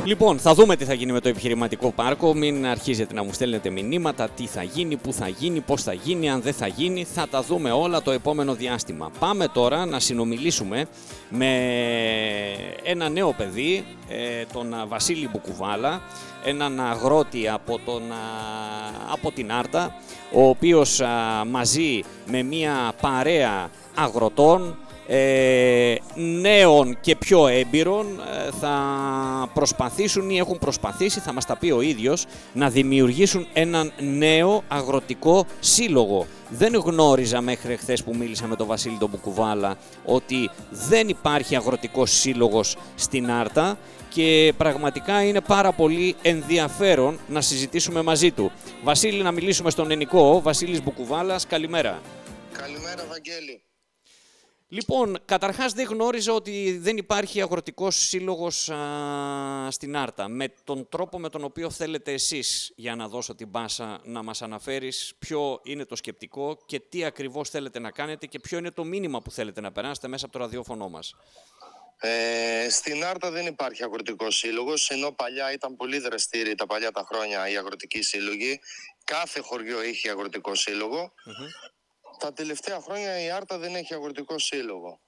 Λοιπόν, θα δούμε τι θα γίνει με το επιχειρηματικό πάρκο. Μην αρχίζετε να μου στέλνετε μηνύματα, τι θα γίνει, πού θα γίνει, πώς θα γίνει, αν δεν θα γίνει. Θα τα δούμε όλα το επόμενο διάστημα. Πάμε τώρα να συνομιλήσουμε με ένα νέο παιδί, τον Βασίλη Μπουκουβάλα, έναν αγρότη από την Άρτα, ο οποίος μαζί με μια παρέα αγροτών, νέων και πιο έμπειρων, θα προσπαθήσουν ή έχουν προσπαθήσει, θα μας τα πει ο ίδιος, να δημιουργήσουν έναν νέο αγροτικό σύλλογο. Δεν γνώριζα μέχρι χθες που μίλησα με τον Βασίλη τον Μπουκουβάλα ότι δεν υπάρχει αγροτικός σύλλογος στην Άρτα και πραγματικά είναι πάρα πολύ ενδιαφέρον να συζητήσουμε μαζί του. Βασίλη, να μιλήσουμε στον Ενικό. Βασίλης Μπουκουβάλας, καλημέρα. Καλημέρα, Βαγγέλη. Λοιπόν, καταρχάς δεν γνώριζα ότι δεν υπάρχει αγροτικός σύλλογος στην Άρτα. Με τον τρόπο με τον οποίο θέλετε εσείς, για να δώσω την πάσα, να μας αναφέρεις ποιο είναι το σκεπτικό και τι ακριβώς θέλετε να κάνετε και ποιο είναι το μήνυμα που θέλετε να περάσετε μέσα από το ραδιόφωνο μας. Στην Άρτα δεν υπάρχει αγροτικός σύλλογος, ενώ παλιά ήταν πολύ δραστήριοι τα παλιά τα χρόνια οι αγροτικοί σύλλογοι. Κάθε χωριό είχε αγροτικό σύλλογο. Τα τελευταία χρόνια η Άρτα δεν έχει αγροτικό σύλλογο.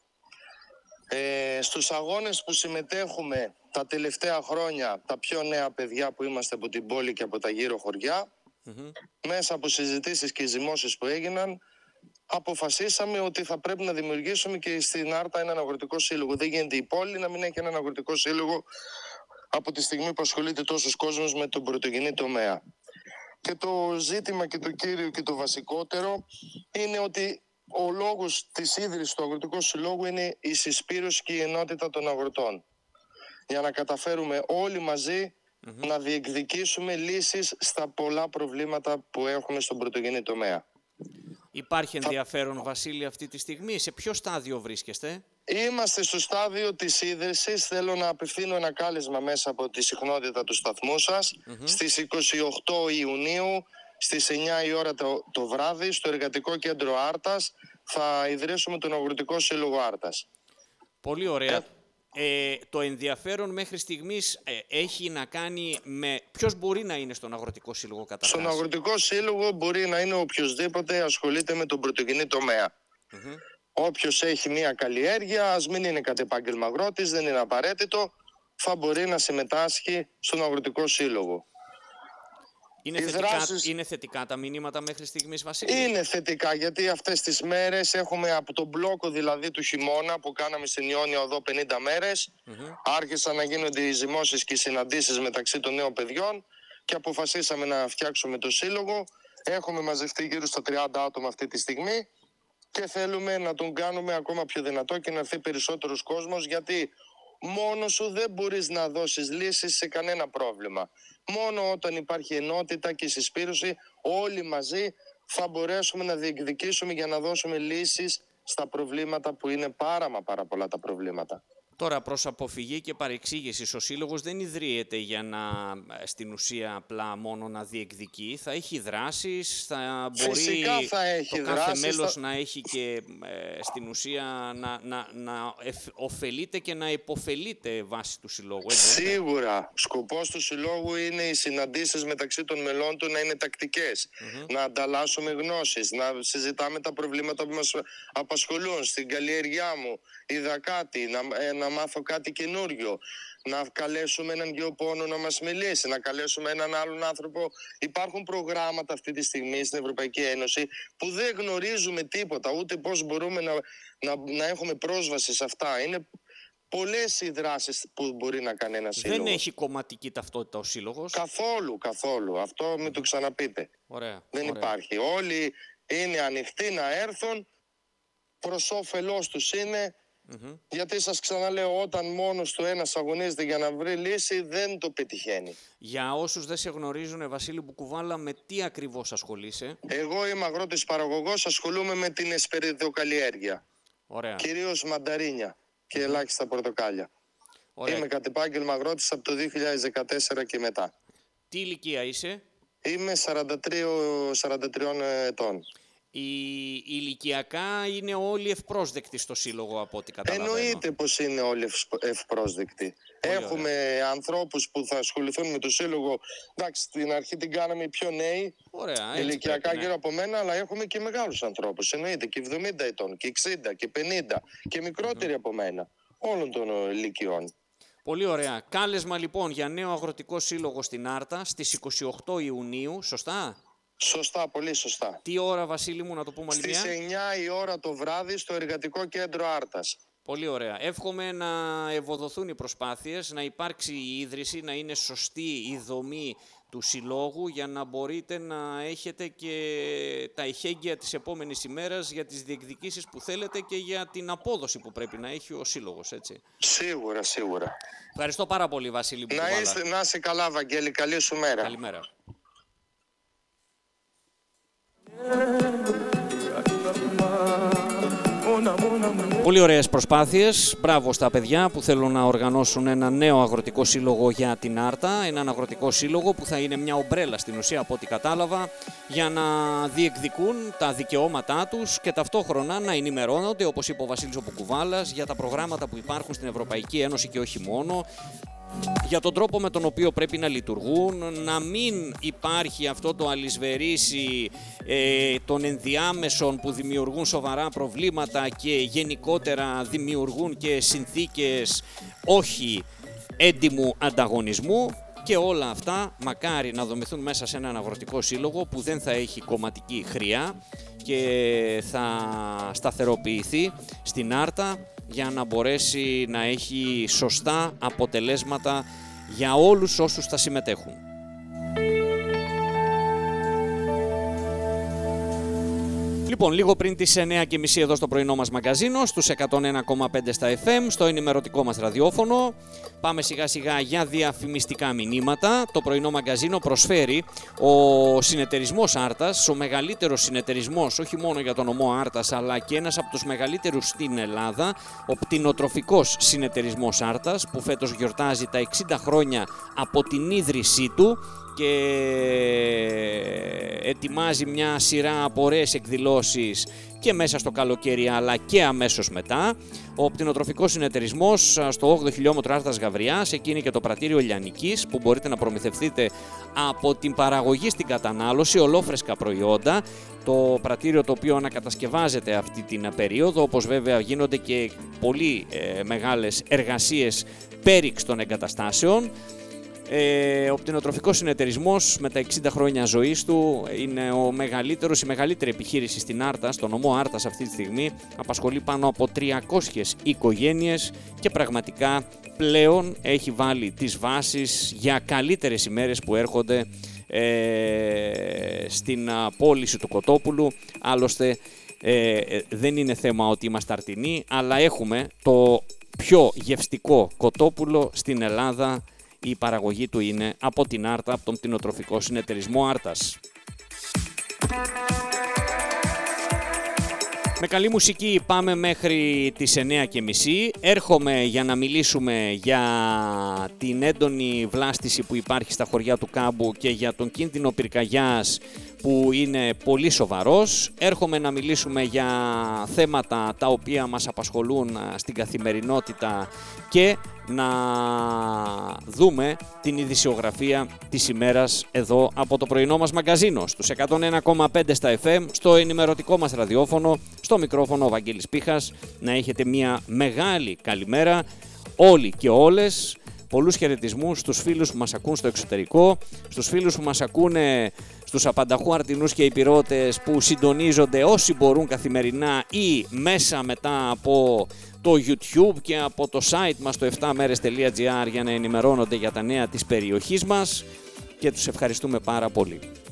Στους αγώνες που συμμετέχουμε τα τελευταία χρόνια, τα πιο νέα παιδιά που είμαστε από την πόλη και από τα γύρω χωριά, μέσα από συζητήσεις και ζυμώσεις που έγιναν, αποφασίσαμε ότι θα πρέπει να δημιουργήσουμε και στην Άρτα έναν αγροτικό σύλλογο. Δεν γίνεται η πόλη να μην έχει έναν αγροτικό σύλλογο από τη στιγμή που ασχολείται τόσος κόσμος με τον πρωτογενή τομέα. Και το ζήτημα και το κύριο και το βασικότερο είναι ότι ο λόγος της ίδρυσης του Αγροτικού Συλλόγου είναι η συσπήρωση και η ενότητα των αγροτών. Για να καταφέρουμε όλοι μαζί να διεκδικήσουμε λύσεις στα πολλά προβλήματα που έχουμε στον πρωτογενή τομέα. Υπάρχει ενδιαφέρον, Βασίλη, αυτή τη στιγμή? Σε ποιο στάδιο βρίσκεστε? Είμαστε στο στάδιο της ίδρυσης. Θέλω να απευθύνω ένα κάλεσμα μέσα από τη συχνότητα του σταθμού σας. Στις 28 Ιουνίου, στις 9 η ώρα το βράδυ, στο Εργατικό Κέντρο Άρτας, θα ιδρύσουμε τον Αγροτικό Σύλλογο Άρτας. Πολύ ωραία. Το ενδιαφέρον μέχρι στιγμής έχει να κάνει με ποιος μπορεί να είναι στον Αγροτικό Σύλλογο καταρχάς? Στον Αγροτικό Σύλλογο μπορεί να είναι οποιοσδήποτε ασχολείται με τον πρωτογενή τομέα. Όποιος έχει μια καλλιέργεια, ας μην είναι κατ' επάγγελμα αγρότης, δεν είναι απαραίτητο, θα μπορεί να συμμετάσχει στον Αγροτικό Σύλλογο. Είναι θετικά τα μηνύματα μέχρι στιγμής, Βασίλη? Είναι θετικά, γιατί αυτές τις μέρες έχουμε από τον μπλόκο δηλαδή του χειμώνα που κάναμε στην Ιόνια Οδό 50 μέρες, άρχισαν να γίνονται οι ζυμώσεις και οι συναντήσεις μεταξύ των νέων παιδιών και αποφασίσαμε να φτιάξουμε το σύλλογο. Έχουμε μαζευτεί γύρω στα 30 άτομα αυτή τη στιγμή και θέλουμε να τον κάνουμε ακόμα πιο δυνατό και να έρθει περισσότερος κόσμος, γιατί μόνος σου δεν μπορείς να δώσεις λύσεις σε κανένα πρόβλημα. Μόνο όταν υπάρχει ενότητα και συσπήρωση, όλοι μαζί θα μπορέσουμε να διεκδικήσουμε για να δώσουμε λύσεις στα προβλήματα που είναι πάρα πολλά τα προβλήματα. Τώρα, προς αποφυγή και παρεξήγηση, ο Σύλλογος δεν ιδρύεται για να, στην ουσία, απλά μόνο να διεκδικεί. Θα έχει δράσεις, θα μπορεί το κάθε μέλος να έχει και στην ουσία να ωφελείται και να υποφελείται βάσει του Συλλόγου. Σίγουρα. Σκοπός του Συλλόγου είναι οι συναντήσεις μεταξύ των μελών του να είναι τακτικές. Να ανταλλάσσουμε γνώσεις, να συζητάμε τα προβλήματα που μας απασχολούν. Στην καλλιέργειά μου είδα κάτι, να μάθω κάτι καινούριο, να καλέσουμε έναν γεωπόνο να μας μιλήσει, να καλέσουμε έναν άλλον άνθρωπο. Υπάρχουν προγράμματα αυτή τη στιγμή στην Ευρωπαϊκή Ένωση που δεν γνωρίζουμε τίποτα, ούτε πώς μπορούμε να έχουμε πρόσβαση σε αυτά. Είναι πολλές οι δράσεις που μπορεί να κάνει ένα σύλλογο. Δεν έχει κομματική ταυτότητα ο Σύλλογος? Καθόλου. Αυτό μην το ξαναπείτε. Δεν υπάρχει. Όλοι είναι ανοιχτοί να έρθουν, προς όφελός τους είναι. Γιατί σας ξαναλέω, όταν μόνος του ένας αγωνίζεται για να βρει λύση, δεν το πετυχαίνει. Για όσους δεν σε γνωρίζουν, Βασίλη Μπουκουβάλα, με τι ακριβώς ασχολείσαι? Εγώ είμαι αγρότης παραγωγός, ασχολούμαι με την εσπεριδοκαλλιέργεια. Κυρίως μανταρίνια και ελάχιστα πορτοκάλια. Είμαι κατ' επάγγελμα αγρότης από το 2014 και μετά. Τι ηλικία είσαι? Είμαι 43 ετών. ηλικιακά είναι όλοι ευπρόσδεκτοι στο σύλλογο από ό,τι καταλαβαίνω. Εννοείται πως είναι όλοι ευπρόσδεκτοι. Έχουμε ανθρώπους που θα ασχοληθούν με το σύλλογο. Εντάξει, στην αρχή την κάναμε οι πιο νέοι, ηλικιακά γύρω από μένα, αλλά έχουμε και μεγάλους ανθρώπους. Εννοείται και 70 ετών, και 60, και 50, και μικρότεροι από μένα. Όλων των ηλικιών. Πολύ ωραία. Κάλεσμα λοιπόν για νέο αγροτικό σύλλογο στην Άρτα στις 28 Ιουνίου, σωστά? Σωστά, πολύ σωστά. Τι ώρα, Βασίλη μου, να το πούμε άλλη μια? Στις 9 η ώρα το βράδυ στο Εργατικό Κέντρο Άρτας. Πολύ ωραία. Εύχομαι να ευοδοθούν οι προσπάθειες, να υπάρξει η ίδρυση, να είναι σωστή η δομή του συλλόγου για να μπορείτε να έχετε και τα εχέγγυα της επόμενης ημέρας για τις διεκδικήσεις που θέλετε και για την απόδοση που πρέπει να έχει ο σύλλογος, έτσι. Σίγουρα, σίγουρα. Ευχαριστώ πάρα πολύ, Βασίλη. Να είσαι καλά, Βαγγέλη. Καλή σου μέρα. Καλημέρα. Πολύ ωραίες προσπάθειες. Μπράβο στα παιδιά που θέλουν να οργανώσουν ένα νέο αγροτικό σύλλογο για την Άρτα. Έναν αγροτικό σύλλογο που θα είναι μια ομπρέλα στην ουσία, από ό,τι κατάλαβα, για να διεκδικούν τα δικαιώματά τους και ταυτόχρονα να ενημερώνονται, όπως είπε ο Βασίλης ο Πουκουβάλας, για τα προγράμματα που υπάρχουν στην Ευρωπαϊκή Ένωση και όχι μόνο, για τον τρόπο με τον οποίο πρέπει να λειτουργούν, να μην υπάρχει αυτό το αλυσβερίσι των ενδιάμεσων που δημιουργούν σοβαρά προβλήματα και γενικότερα δημιουργούν και συνθήκες όχι έντιμου ανταγωνισμού, και όλα αυτά μακάρι να δομηθούν μέσα σε έναν αγροτικό σύλλογο που δεν θα έχει κομματική χρειά και θα σταθεροποιηθεί στην Άρτα για να μπορέσει να έχει σωστά αποτελέσματα για όλους όσους θα συμμετέχουν. Λοιπόν, λίγο πριν τις 9:30 εδώ στο πρωινό μας μαγκαζίνο, στους 101,5 στα FM, στο ενημερωτικό μας ραδιόφωνο. Πάμε σιγά σιγά για διαφημιστικά μηνύματα. Το πρωινό μαγκαζίνο προσφέρει ο συνεταιρισμός Άρτας, ο μεγαλύτερος συνεταιρισμός όχι μόνο για τον ομό Άρτας, αλλά και ένας από τους μεγαλύτερους στην Ελλάδα, ο πτηνοτροφικός συνεταιρισμός Άρτας, που φέτος γιορτάζει τα 60 χρόνια από την ίδρυσή του και ετοιμάζει μια σειρά από ωραίες εκδηλώσεις και μέσα στο καλοκαίρι αλλά και αμέσως μετά. Ο πτηνοτροφικός συνεταιρισμός στο 8ο χιλιόμετρο Άρτας Γαβριάς, εκεί είναι και το πρατήριο Λιανικής που μπορείτε να προμηθευτείτε από την παραγωγή στην κατανάλωση ολόφρεσκα προϊόντα. Το πρατήριο το οποίο ανακατασκευάζεται αυτή την περίοδο, όπως βέβαια γίνονται και πολύ μεγάλες εργασίες πέριξ των εγκαταστάσεων. Ο πτηνοτροφικός συνεταιρισμός με τα 60 χρόνια ζωής του είναι ο μεγαλύτερος, η μεγαλύτερη επιχείρηση στην Άρτα, στον ομό Άρτας αυτή τη στιγμή. Απασχολεί πάνω από 300 οικογένειες και πραγματικά πλέον έχει βάλει τις βάσεις για καλύτερες ημέρες που έρχονται στην πώληση του κοτόπουλου. Άλλωστε δεν είναι θέμα ότι είμαστε αρτινοί, αλλά έχουμε το πιο γευστικό κοτόπουλο στην Ελλάδα. Η παραγωγή του είναι από την Άρτα, από τον πτηνοτροφικό συνεταιρισμό Άρτας. Με καλή μουσική πάμε μέχρι τις 9:30. Έρχομαι για να μιλήσουμε για την έντονη βλάστηση που υπάρχει στα χωριά του Κάμπου και για τον κίνδυνο πυρκαγιάς που είναι πολύ σοβαρός. Έρχομαι να μιλήσουμε για θέματα τα οποία μας απασχολούν στην καθημερινότητα και να δούμε την ειδησιογραφία της ημέρας εδώ από το πρωινό μας μαγκαζίνο στους 101,5 στα FM, στο ενημερωτικό μας ραδιόφωνο, στο μικρόφωνο ο Βαγγέλης Πίχας. Να έχετε μια μεγάλη καλημέρα όλοι και όλες. Πολλούς χαιρετισμούς στους φίλους που μας ακούν στο εξωτερικό, στους φίλους που μας ακούνε στους απανταχού αρτινούς και υπηρώτες που συντονίζονται όσοι μπορούν καθημερινά ή μέσα μετά από το YouTube και από το site μας το 7meres.gr για να ενημερώνονται για τα νέα της περιοχής μας και τους ευχαριστούμε πάρα πολύ.